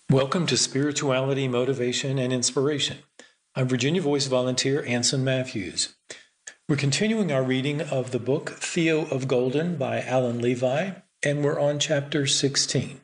Welcome to Spirituality, Motivation, and Inspiration. I'm Virginia Voice volunteer Anson Matthews. We're continuing our reading of the book Theo of Golden by Alan Levi, and we're on chapter 16.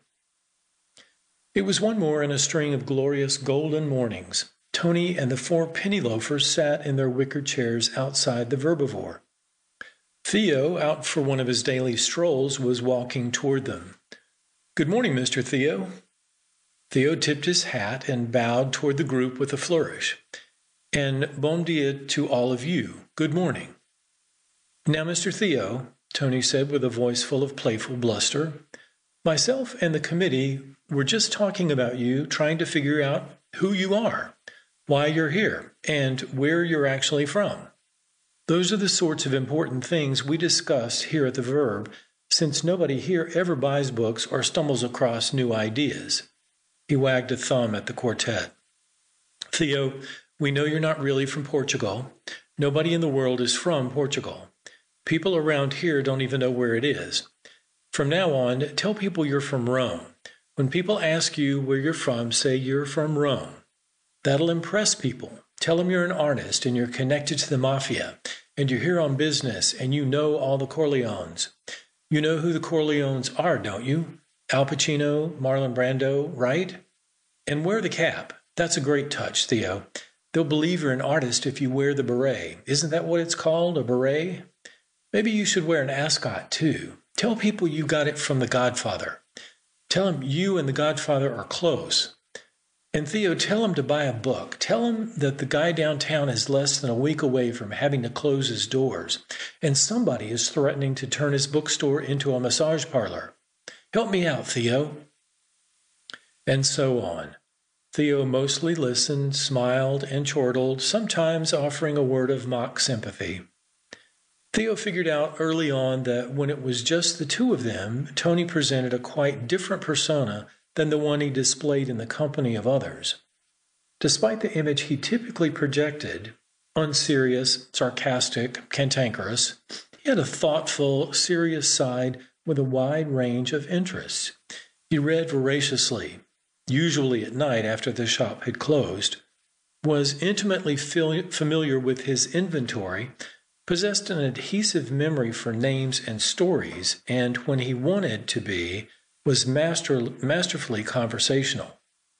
It was one more in a string of glorious golden mornings. Tony and the four penny loafers sat in their wicker chairs outside the Verbivore. Theo, out for one of his daily strolls, was walking toward them. "Good morning, Mr. Theo." Theo tipped his hat and bowed toward the group with a flourish. "And bon dia to all of you. Good morning." "Now, Mr. Theo," Tony said with a voice full of playful bluster, "myself and the committee were just talking about you, trying to figure out who you are, why you're here, and where you're actually from. Those are the sorts of important things we discuss here at the Verb, since nobody here ever buys books or stumbles across new ideas." He wagged a thumb at the quartet. "Theo, we know you're not really from Portugal. Nobody in the world is from Portugal. People around here don't even know where it is. From now on, tell people you're from Rome. When people ask you where you're from, say you're from Rome. That'll impress people. Tell them you're an artist and you're connected to the mafia, and you're here on business, and you know all the Corleones. You know who the Corleones are, don't you? Al Pacino, Marlon Brando, right? And wear the cap. That's a great touch, Theo. They'll believe you're an artist if you wear the beret. Isn't that what it's called, a beret? Maybe you should wear an ascot, too. Tell people you got it from The Godfather. Tell them you and The Godfather are close. And Theo, tell them to buy a book. Tell them that the guy downtown is less than a week away from having to close his doors, and somebody is threatening to turn his bookstore into a massage parlor. Help me out, Theo." And so on. Theo mostly listened, smiled, and chortled, sometimes offering a word of mock sympathy. Theo figured out early on that when it was just the two of them, Tony presented a quite different persona than the one he displayed in the company of others. Despite the image he typically projected, unserious, sarcastic, cantankerous, he had a thoughtful, serious side with a wide range of interests. He read voraciously, usually at night after the shop had closed, was intimately familiar with his inventory, possessed an adhesive memory for names and stories, and when he wanted to be, was masterfully conversational.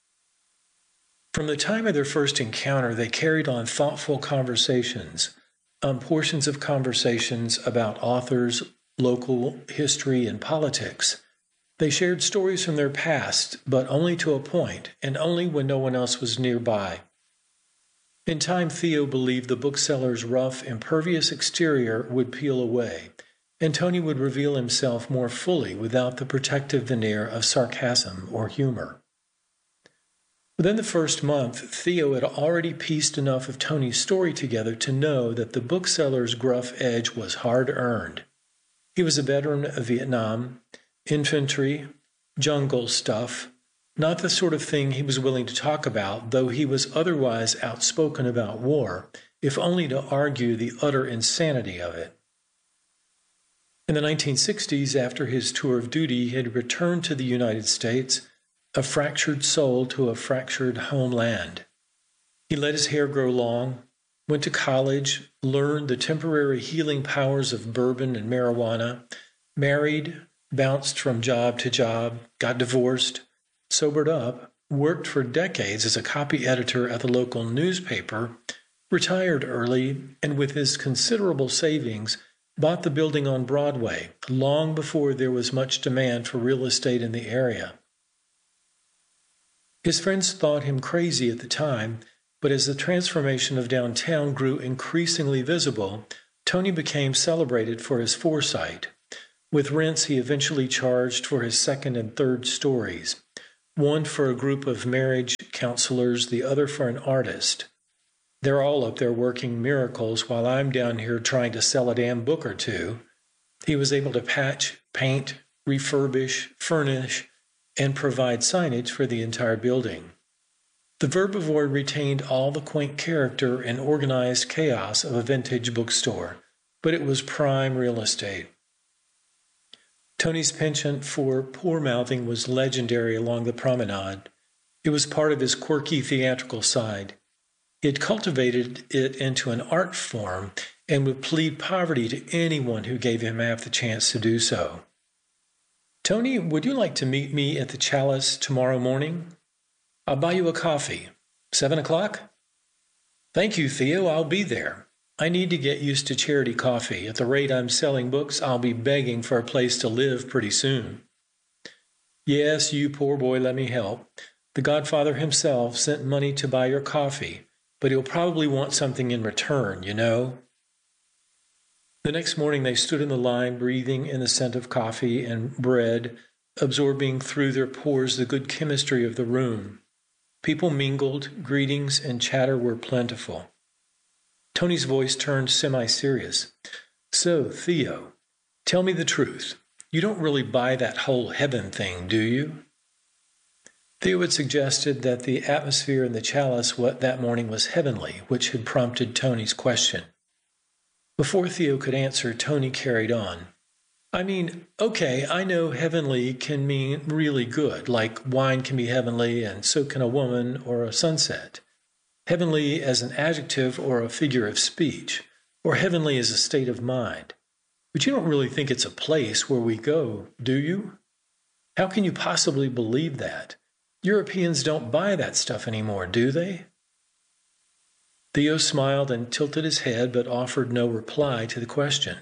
From the time of their first encounter, they carried on thoughtful conversations, portions of conversations about authors, local history, and politics. They shared stories from their past, but only to a point, and only when no one else was nearby. In time, Theo believed the bookseller's rough, impervious exterior would peel away, and Tony would reveal himself more fully without the protective veneer of sarcasm or humor. Within the first month, Theo had already pieced enough of Tony's story together to know that the bookseller's gruff edge was hard-earned. He was a veteran of Vietnam, infantry, jungle stuff, not the sort of thing he was willing to talk about, though he was otherwise outspoken about war, if only to argue the utter insanity of it. In the 1960s, after his tour of duty, he had returned to the United States, a fractured soul to a fractured homeland. He let his hair grow long, went to college, learned the temporary healing powers of bourbon and marijuana, married, bounced from job to job, got divorced, sobered up, worked for decades as a copy editor at the local newspaper, retired early, and with his considerable savings, bought the building on Broadway, long before there was much demand for real estate in the area. His friends thought him crazy at the time, but as the transformation of downtown grew increasingly visible, Tony became celebrated for his foresight. With rents he eventually charged for his second and third stories, one for a group of marriage counselors, the other for an artist. They're all up there working miracles while I'm down here trying to sell a damn book or two. He was able to patch, paint, refurbish, furnish, and provide signage for the entire building. The Verbivore retained all the quaint character and organized chaos of a vintage bookstore, but it was prime real estate. Tony's penchant for poor-mouthing was legendary along the promenade. It was part of his quirky theatrical side. He had cultivated it into an art form and would plead poverty to anyone who gave him half the chance to do so. Tony, would you like to meet me at the Chalice tomorrow morning? I'll buy you a coffee. 7 o'clock? Thank you, Theo. I'll be there. I need to get used to charity coffee. At the rate I'm selling books, I'll be begging for a place to live pretty soon. Yes, you poor boy, let me help. The Godfather himself sent money to buy your coffee, but he'll probably want something in return, you know. The next morning they stood in the line, breathing in the scent of coffee and bread, absorbing through their pores the good chemistry of the room. People mingled, greetings and chatter were plentiful. Tony's voice turned semi-serious. So, Theo, tell me the truth. You don't really buy that whole heaven thing, do you? Theo had suggested that the atmosphere in the Chalice that morning was heavenly, which had prompted Tony's question. Before Theo could answer, Tony carried on. I mean, okay, I know heavenly can mean really good, like wine can be heavenly and so can a woman or a sunset. Heavenly as an adjective or a figure of speech, or heavenly as a state of mind. But you don't really think it's a place where we go, do you? How can you possibly believe that? Europeans don't buy that stuff anymore, do they? Theo smiled and tilted his head, but offered no reply to the question.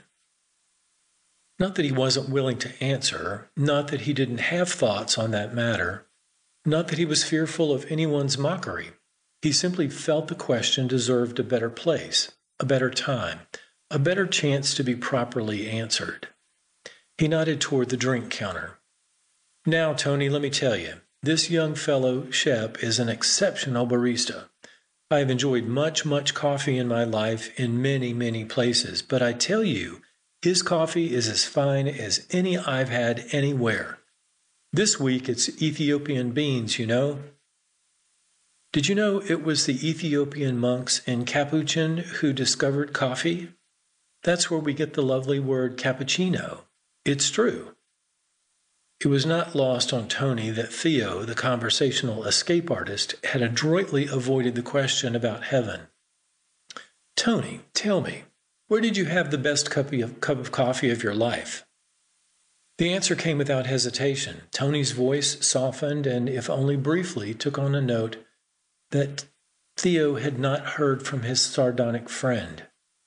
Not that he wasn't willing to answer, not that he didn't have thoughts on that matter, not that he was fearful of anyone's mockery. He simply felt the question deserved a better place, a better time, a better chance to be properly answered. He nodded toward the drink counter. Now, Tony, let me tell you, this young fellow, Shep, is an exceptional barista. I have enjoyed much coffee in my life in many places, but I tell you, his coffee is as fine as any I've had anywhere. This week it's Ethiopian beans, you know. Did you know it was the Ethiopian monks in Capuchin who discovered coffee? That's where we get the lovely word cappuccino. It's true. It was not lost on Tony that Theo, the conversational escape artist, had adroitly avoided the question about heaven. Tony, tell me, where did you have the best cup of coffee of your life? The answer came without hesitation. Tony's voice softened and, if only briefly, took on a note that Theo had not heard from his sardonic friend.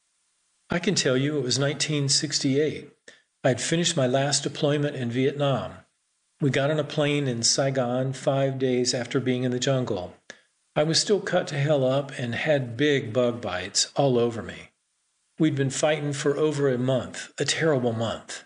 I can tell you it was 1968. I had finished my last deployment in Vietnam. We got on a plane in Saigon 5 days after being in the jungle. I was still cut to hell up and had big bug bites all over me. We'd been fighting for over a month, a terrible month.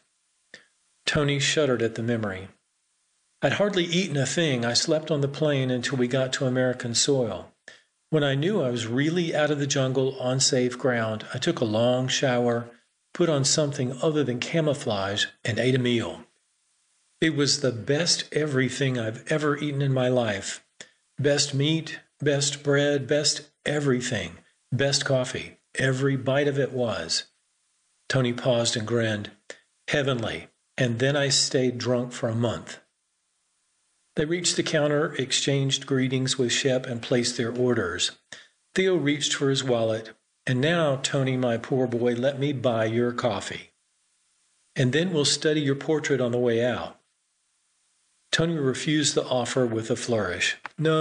Tony shuddered at the memory. I'd hardly eaten a thing. I slept on the plane until we got to American soil. When I knew I was really out of the jungle on safe ground, I took a long shower, put on something other than camouflage, and ate a meal. It was the best everything I've ever eaten in my life. Best meat, best bread, best everything, best coffee. Every bite of it was. Tony paused and grinned. Heavenly. And then I stayed drunk for a month. They reached the counter, exchanged greetings with Shep, and placed their orders. Theo reached for his wallet. And now, Tony, my poor boy, let me buy your coffee. And then we'll study your portrait on the way out. Tony refused the offer with a flourish.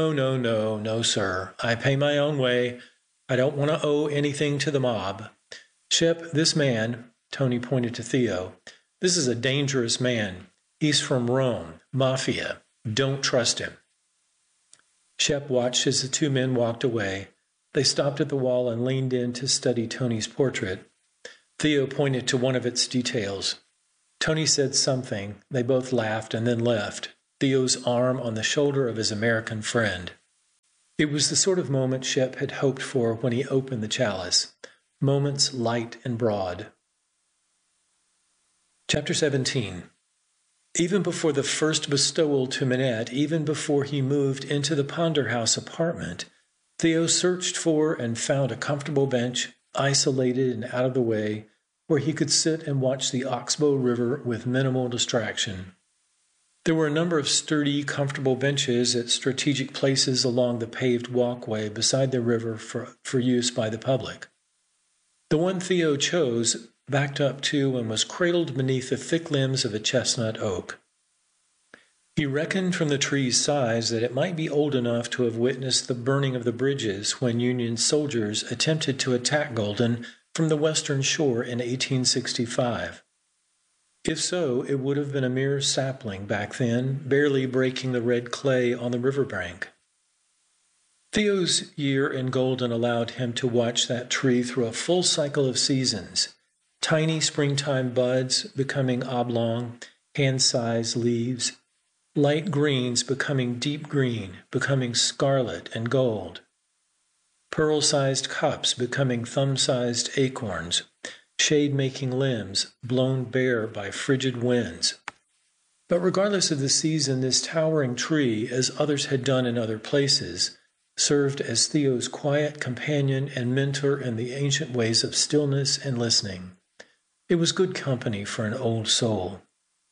No, sir. I pay my own way. I don't want to owe anything to the mob. Shep, this man, Tony pointed to Theo, this is a dangerous man. He's from Rome, Mafia. Don't trust him. Shep watched as the two men walked away. They stopped at the wall and leaned in to study Tony's portrait. Theo pointed to one of its details. Tony said something. They both laughed and then left, Theo's arm on the shoulder of his American friend. It was the sort of moment Shep had hoped for when he opened the chalice. Moments light and broad. Chapter 17. Even before the first bestowal to Minette, even before he moved into the Ponder House apartment, Theo searched for and found a comfortable bench, isolated and out of the way, where he could sit and watch the Oxbow River with minimal distraction. There were a number of sturdy, comfortable benches at strategic places along the paved walkway beside the river for use by the public. The one Theo chose backed up to and was cradled beneath the thick limbs of a chestnut oak. He reckoned from the tree's size that it might be old enough to have witnessed the burning of the bridges when Union soldiers attempted to attack Golden from the western shore in 1865. If so, it would have been a mere sapling back then, barely breaking the red clay on the riverbank. Theo's year in Golden allowed him to watch that tree through a full cycle of seasons, tiny springtime buds becoming oblong, hand-sized leaves, light greens becoming deep green, becoming scarlet and gold, pearl-sized cups becoming thumb-sized acorns, shade-making limbs blown bare by frigid winds. But regardless of the season, this towering tree, as others had done in other places, served as Theo's quiet companion and mentor in the ancient ways of stillness and listening. It was good company for an old soul.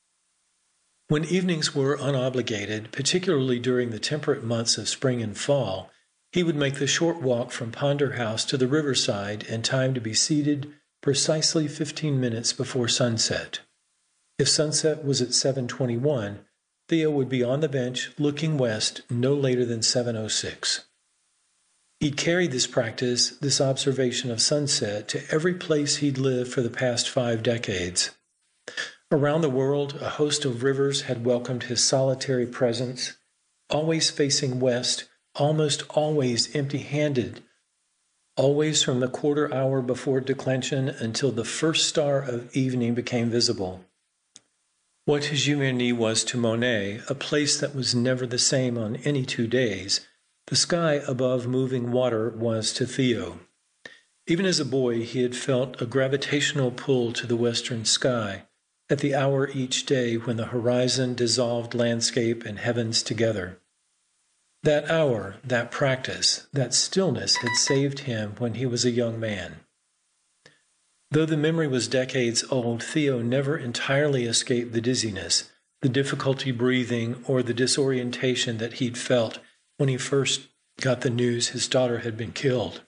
When evenings were unobligated, particularly during the temperate months of spring and fall, he would make the short walk from Ponder House to the riverside in time to be seated precisely 15 minutes before sunset. If sunset was at 7:21, Theo would be on the bench looking west no later than 7:06. He'd carried this practice, this observation of sunset, to every place he'd lived for the past 5 decades. Around the world, a host of rivers had welcomed his solitary presence, always facing west, almost always empty-handed, always from the quarter hour before declension until the first star of evening became visible. What Jumigny was to Monet, a place that was never the same on any 2 days, the sky above moving water was to Theo. Even as a boy, he had felt a gravitational pull to the western sky, at the hour each day when the horizon dissolved landscape and heavens together. That hour, that practice, that stillness had saved him when he was a young man. Though the memory was decades old, Theo never entirely escaped the dizziness, the difficulty breathing, or the disorientation that he'd felt when he first got the news his daughter had been killed.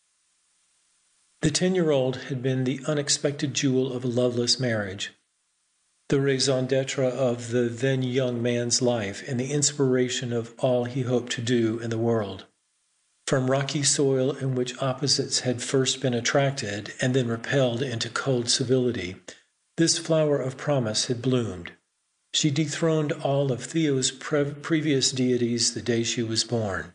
The 10-year-old had been the unexpected jewel of a loveless marriage, the raison d'etre of the then young man's life, and the inspiration of all he hoped to do in the world. From rocky soil in which opposites had first been attracted and then repelled into cold civility, this flower of promise had bloomed. She dethroned all of Theo's previous deities the day she was born.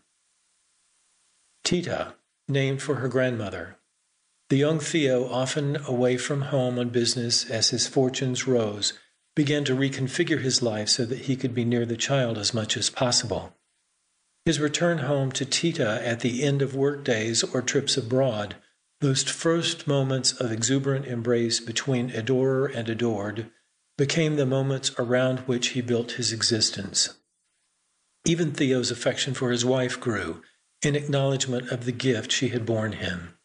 Tita, named for her grandmother. The young Theo, often away from home on business as his fortunes rose, began to reconfigure his life so that he could be near the child as much as possible. His return home to Tita at the end of work days or trips abroad, those first moments of exuberant embrace between adorer and adored, became the moments around which he built his existence. Even Theo's affection for his wife grew, in acknowledgement of the gift she had borne him.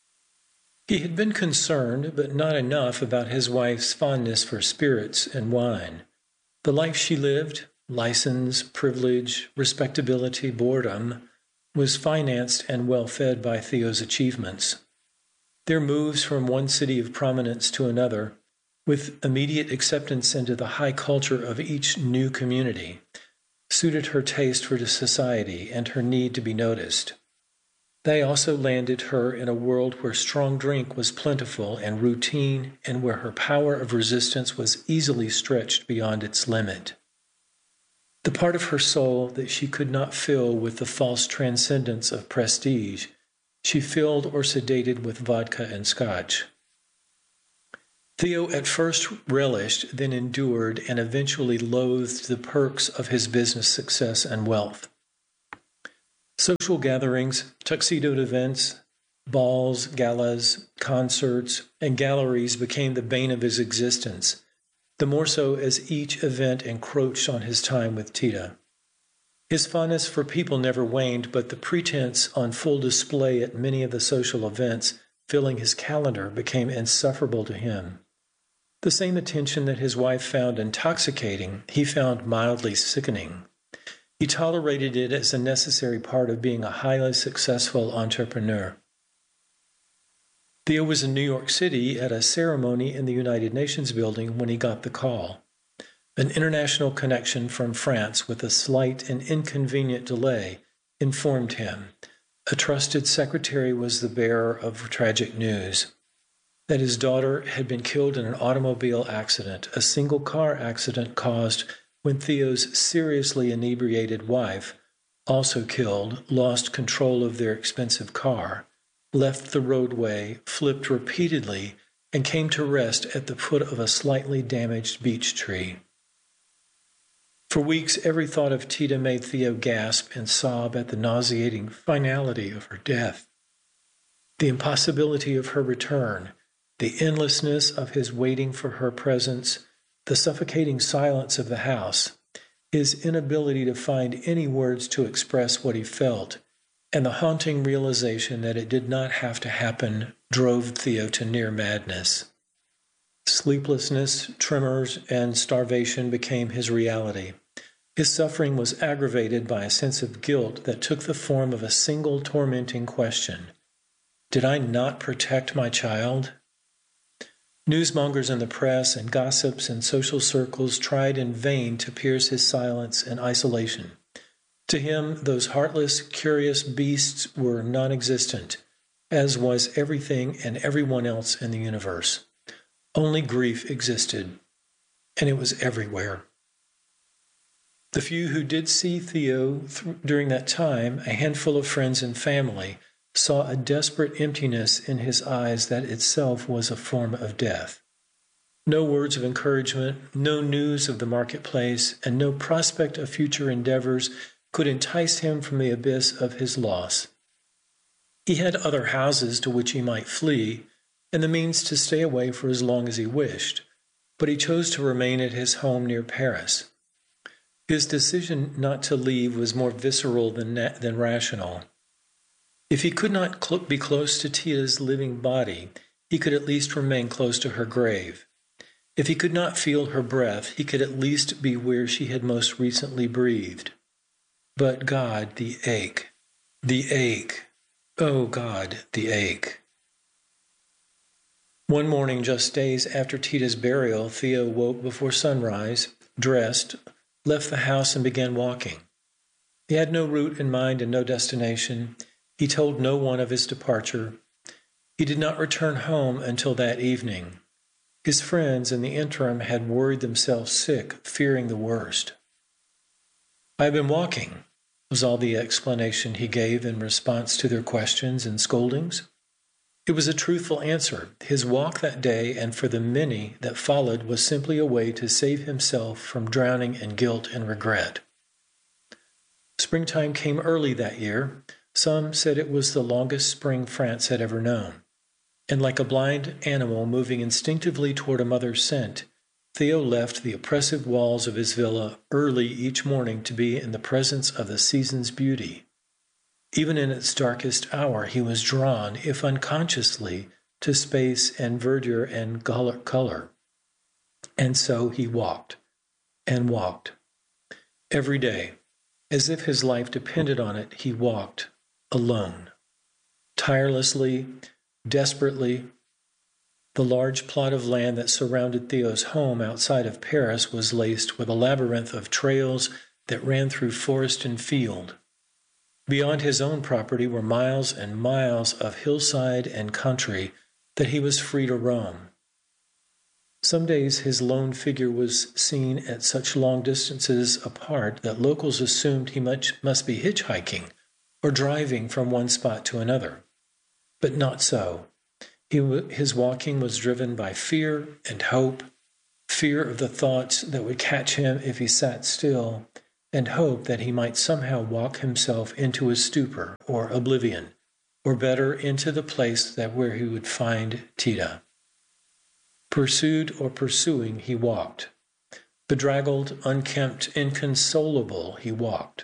He had been concerned, but not enough, about his wife's fondness for spirits and wine. The life she lived, license, privilege, respectability, boredom, was financed and well fed by Theo's achievements. Their moves from one city of prominence to another, with immediate acceptance into the high culture of each new community, suited her taste for society and her need to be noticed. They also landed her in a world where strong drink was plentiful and routine, and where her power of resistance was easily stretched beyond its limit. The part of her soul that she could not fill with the false transcendence of prestige, she filled or sedated with vodka and scotch. Theo at first relished, then endured, and eventually loathed the perks of his business success and wealth. Social gatherings, tuxedoed events, balls, galas, concerts, and galleries became the bane of his existence, the more so as each event encroached on his time with Tita. His fondness for people never waned, but the pretense on full display at many of the social events filling his calendar became insufferable to him. The same attention that his wife found intoxicating, he found mildly sickening. He tolerated it as a necessary part of being a highly successful entrepreneur. Theo was in New York City at a ceremony in the United Nations building when he got the call. An international connection from France with a slight and inconvenient delay informed him. A trusted secretary was the bearer of tragic news that his daughter had been killed in an automobile accident, a single-car accident caused when Theo's seriously inebriated wife, also killed, lost control of their expensive car, left the roadway, flipped repeatedly, and came to rest at the foot of a slightly damaged beech tree. For weeks, every thought of Tita made Theo gasp and sob at the nauseating finality of her death, the impossibility of her return, the endlessness of his waiting for her presence, the suffocating silence of the house, his inability to find any words to express what he felt, and the haunting realization that it did not have to happen drove Theo to near madness. Sleeplessness, tremors, and starvation became his reality. His suffering was aggravated by a sense of guilt that took the form of a single tormenting question. Did I not protect my child? Newsmongers in the press and gossips in social circles tried in vain to pierce his silence and isolation. To him, those heartless, curious beasts were non-existent, as was everything and everyone else in the universe. Only grief existed, and it was everywhere. The few who did see Theo during that time, a handful of friends and family, saw a desperate emptiness in his eyes that itself was a form of death. No words of encouragement, no news of the marketplace, and no prospect of future endeavors could entice him from the abyss of his loss. He had other houses to which he might flee, and the means to stay away for as long as he wished, but he chose to remain at his home near Paris. His decision not to leave was more visceral than rational. If he could not be close to Tita's living body, he could at least remain close to her grave. If he could not feel her breath, he could at least be where she had most recently breathed. But God, the ache, oh God, the ache. One morning, just days after Tita's burial, Theo woke before sunrise, dressed, left the house, and began walking. He had no route in mind and no destination. He told no one of his departure. He did not return home until that evening. His friends in the interim had worried themselves sick, fearing the worst. "I have been walking," was all the explanation he gave in response to their questions and scoldings. It was a truthful answer. His walk that day and for the many that followed was simply a way to save himself from drowning in guilt and regret. Springtime came early that year. Some said it was the longest spring France had ever known. And like a blind animal moving instinctively toward a mother's scent, Theo left the oppressive walls of his villa early each morning to be in the presence of the season's beauty. Even in its darkest hour, he was drawn, if unconsciously, to space and verdure and color. And so he walked and walked. Every day, as if his life depended on it, he walked alone, tirelessly, desperately. The large plot of land that surrounded Theo's home outside of Paris was laced with a labyrinth of trails that ran through forest and field. Beyond his own property were miles and miles of hillside and country that he was free to roam. Some days his lone figure was seen at such long distances apart that locals assumed he must be hitchhiking or driving from one spot to another. But not so. His walking was driven by fear and hope, fear of the thoughts that would catch him if he sat still, and hope that he might somehow walk himself into a stupor or oblivion, or better, into the place where he would find Tita. Pursued or pursuing, he walked. Bedraggled, unkempt, inconsolable, he walked.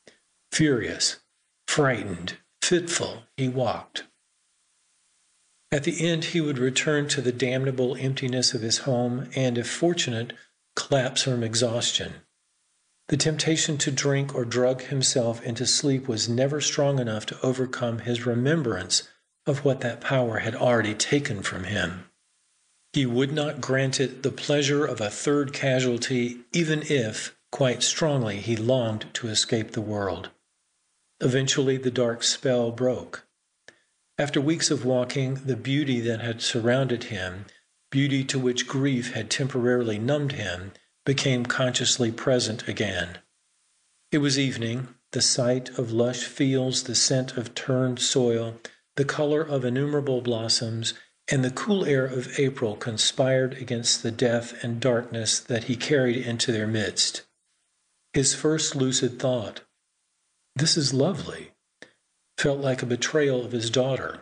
Furious, frightened, fitful, he walked. At the end, he would return to the damnable emptiness of his home and, if fortunate, collapse from exhaustion. The temptation to drink or drug himself into sleep was never strong enough to overcome his remembrance of what that power had already taken from him. He would not grant it the pleasure of a third casualty, even if, quite strongly, he longed to escape the world. Eventually, the dark spell broke. After weeks of walking, the beauty that had surrounded him, beauty to which grief had temporarily numbed him, became consciously present again. It was evening. The sight of lush fields, the scent of turned soil, the color of innumerable blossoms, and the cool air of April conspired against the death and darkness that he carried into their midst. His first lucid thought, "This is lovely," felt like a betrayal of his daughter.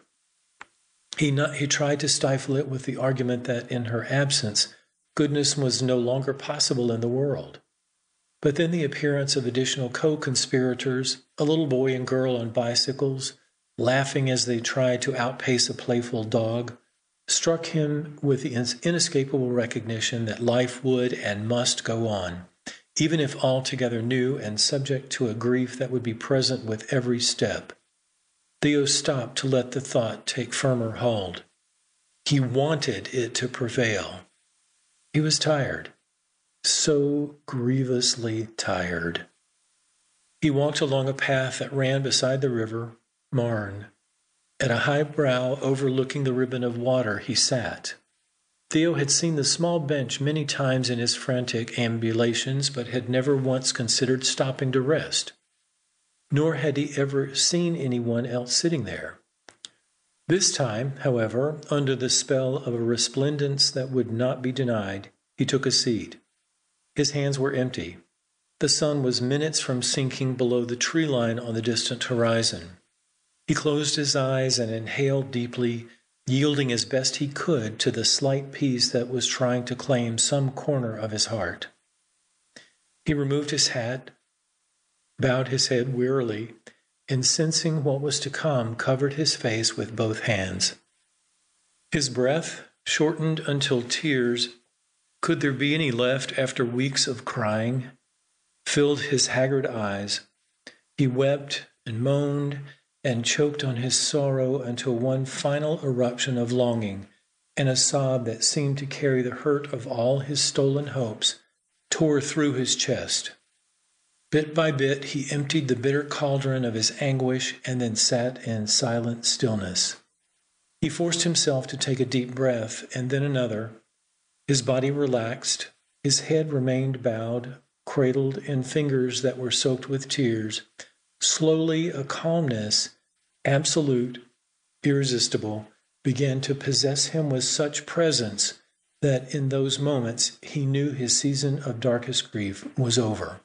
He tried to stifle it with the argument that in her absence, goodness was no longer possible in the world. But then the appearance of additional co-conspirators, a little boy and girl on bicycles, laughing as they tried to outpace a playful dog, struck him with the inescapable recognition that life would and must go on, even if altogether new and subject to a grief that would be present with every step. Theo stopped to let the thought take firmer hold. He wanted it to prevail. He was tired, so grievously tired. He walked along a path that ran beside the river, Marne. At a high brow overlooking the ribbon of water, he sat. Theo had seen the small bench many times in his frantic ambulations, but had never once considered stopping to rest. Nor had he ever seen anyone else sitting there. This time, however, under the spell of a resplendence that would not be denied, he took a seat. His hands were empty. The sun was minutes from sinking below the tree line on the distant horizon. He closed his eyes and inhaled deeply, yielding as best he could to the slight peace that was trying to claim some corner of his heart. He removed his hat, bowed his head wearily, and sensing what was to come, covered his face with both hands. His breath shortened until tears, could there be any left after weeks of crying, filled his haggard eyes. He wept and moaned and choked on his sorrow until one final eruption of longing and a sob that seemed to carry the hurt of all his stolen hopes tore through his chest. Bit by bit, he emptied the bitter cauldron of his anguish and then sat in silent stillness. He forced himself to take a deep breath and then another. His body relaxed. His head remained bowed, cradled in fingers that were soaked with tears. Slowly, a calmness, absolute, irresistible, began to possess him with such presence that in those moments he knew his season of darkest grief was over.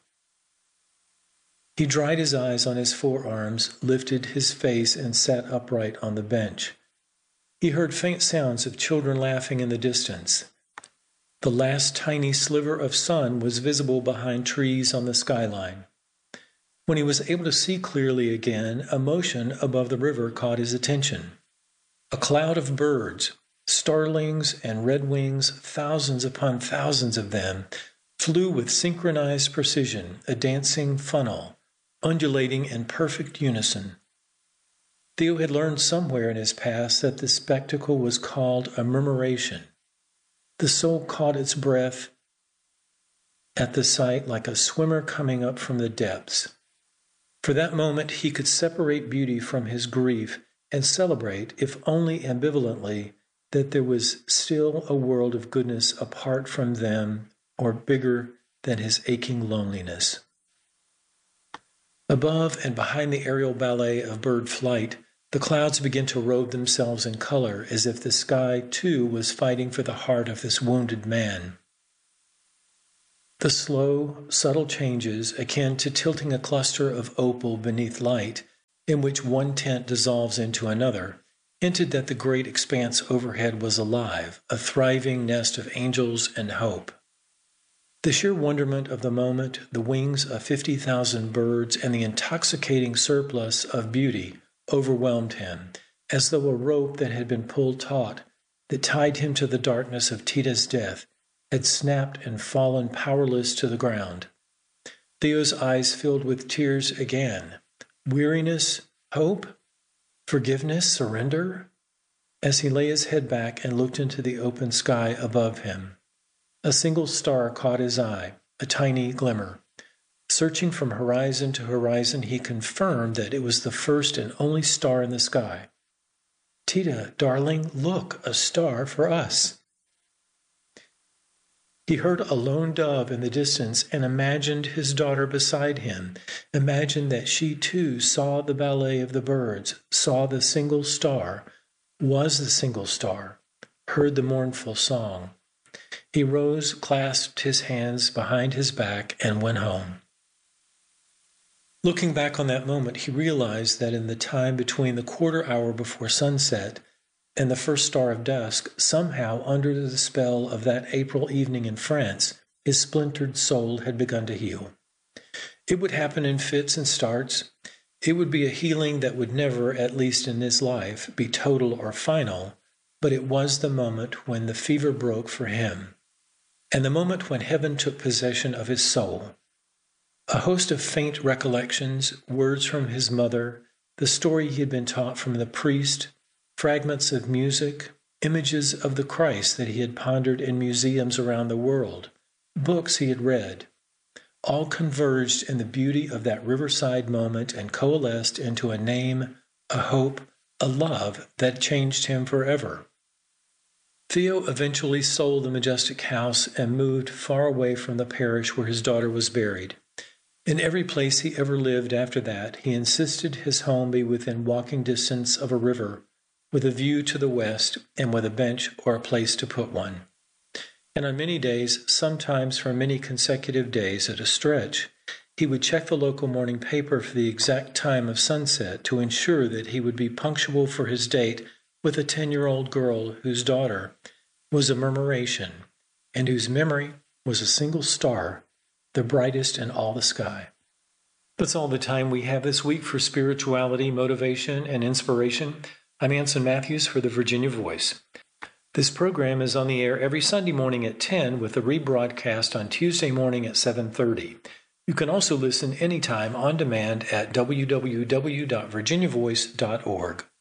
He dried his eyes on his forearms, lifted his face, and sat upright on the bench. He heard faint sounds of children laughing in the distance. The last tiny sliver of sun was visible behind trees on the skyline. When he was able to see clearly again, a motion above the river caught his attention. A cloud of birds, starlings and redwings, thousands upon thousands of them, flew with synchronized precision, a dancing funnel, undulating in perfect unison. Theo had learned somewhere in his past that the spectacle was called a murmuration. The soul caught its breath at the sight like a swimmer coming up from the depths. For that moment he could separate beauty from his grief and celebrate, if only ambivalently, that there was still a world of goodness apart from them or bigger than his aching loneliness. Above and behind the aerial ballet of bird flight, the clouds began to robe themselves in color, as if the sky, too, was fighting for the heart of this wounded man. The slow, subtle changes, akin to tilting a cluster of opal beneath light, in which one tint dissolves into another, hinted that the great expanse overhead was alive, a thriving nest of angels and hope. The sheer wonderment of the moment, the wings of 50,000 birds, and the intoxicating surplus of beauty overwhelmed him, as though a rope that had been pulled taut, that tied him to the darkness of Tita's death, had snapped and fallen powerless to the ground. Theo's eyes filled with tears again. Weariness, hope, forgiveness, surrender? As he lay his head back and looked into the open sky above him, a single star caught his eye, a tiny glimmer. Searching from horizon to horizon, he confirmed that it was the first and only star in the sky. Tita, darling, look, a star for us. He heard a lone dove in the distance and imagined his daughter beside him, imagined that she too saw the ballet of the birds, saw the single star, was the single star, heard the mournful song. He rose, clasped his hands behind his back, and went home. Looking back on that moment, he realized that in the time between the quarter hour before sunset and the first star of dusk, somehow under the spell of that April evening in France, his splintered soul had begun to heal. It would happen in fits and starts. It would be a healing that would never, at least in this life, be total or final, but it was the moment when the fever broke for him, and the moment when heaven took possession of his soul. A host of faint recollections, words from his mother, the story he had been taught from the priest, fragments of music, images of the Christ that he had pondered in museums around the world, books he had read, all converged in the beauty of that riverside moment and coalesced into a name, a hope, a love that changed him forever. Theo eventually sold the majestic house and moved far away from the parish where his daughter was buried. In every place he ever lived after that, he insisted his home be within walking distance of a river, with a view to the west, and with a bench or a place to put one. And on many days, sometimes for many consecutive days at a stretch, he would check the local morning paper for the exact time of sunset to ensure that he would be punctual for his date with a 10-year-old girl whose daughter was a murmuration, and whose memory was a single star, the brightest in all the sky. That's all the time we have this week for spirituality, motivation, and inspiration. I'm Anson Matthews for the Virginia Voice. This program is on the air every Sunday morning at 10 with a rebroadcast on Tuesday morning at 7:30. You can also listen anytime on demand at www.virginiavoice.org.